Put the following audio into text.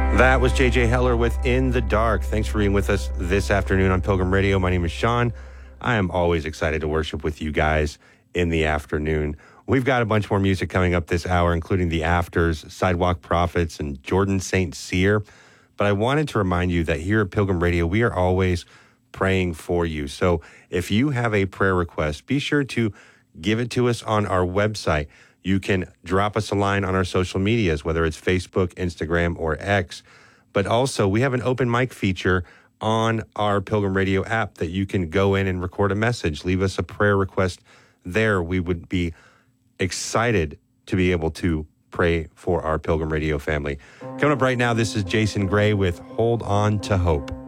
That was J.J. Heller with In the Dark. Thanks for being with us this afternoon on Pilgrim Radio. My name is Sean. I am always excited to worship with you guys in the afternoon. We've got a bunch more music coming up this hour, including The Afters, Sidewalk Prophets, and Jordan St. Cyr. But I wanted to remind you that here at Pilgrim Radio, we are always praying for you. So if you have a prayer request, be sure to give it to us on our website. You can drop us a line on our social medias, whether it's Facebook, Instagram, or X. But also, we have an open mic feature on our Pilgrim Radio app that you can go in and record a message. Leave us a prayer request there. We would be excited to be able to pray for our Pilgrim Radio family. Coming up right now, this is Jason Gray with Hold On to Hope.